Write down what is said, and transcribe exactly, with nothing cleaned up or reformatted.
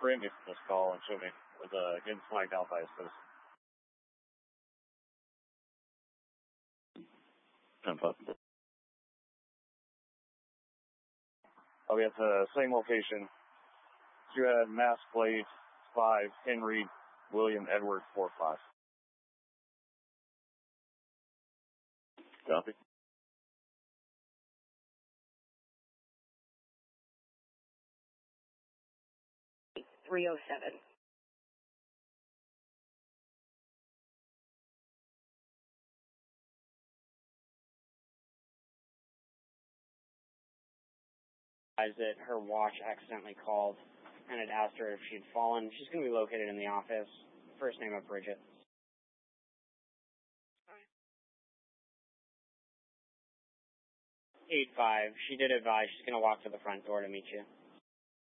frame me from this call and show me with uh, getting flagged out by a citizen. ten five. I'll be at the same location. You had Mass Plate five, Henry William Edward four five. Copy. three oh seven. That her watch accidentally called and had asked her if she'd fallen. She's going to be located in the office. First name of Bridget. eight five. She did advise she's going to walk to the front door to meet you.